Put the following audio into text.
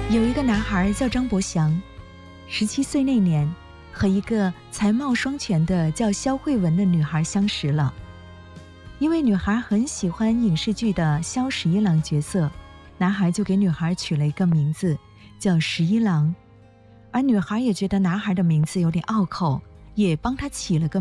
有一个男孩叫张伯祥，17岁那年和一个才貌双全的叫肖慧文的女孩相识了。因为女孩很喜欢影视剧的萧十一郎角色，男孩就给女孩取了一个名字叫十一郎，而女孩也觉得男孩的名字有点拗口，也帮他起了个